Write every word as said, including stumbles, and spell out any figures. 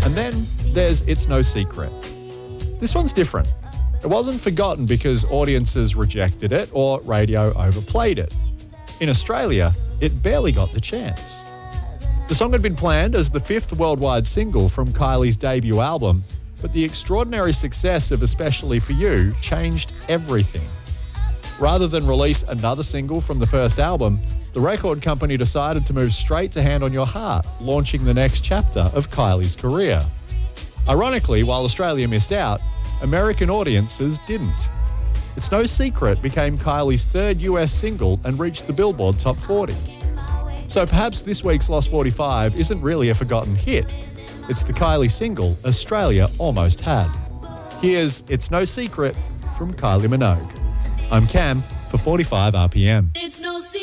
And then there's It's No Secret. This one's different. It wasn't forgotten because audiences rejected it or radio overplayed it. In Australia, it barely got the chance. The song had been planned as the fifth worldwide single from Kylie's debut album, but the extraordinary success of Especially For You changed everything. Rather than release another single from the first album, the record company decided to move straight to Hand on Your Heart, launching the next chapter of Kylie's career. Ironically, while Australia missed out, American audiences didn't. It's No Secret became Kylie's third U S single and reached the Billboard Top forty. So perhaps this week's Lost forty-five isn't really a forgotten hit. It's the Kylie single Australia almost had. Here's It's No Secret from Kylie Minogue. I'm Cam for forty-five R P M. It's no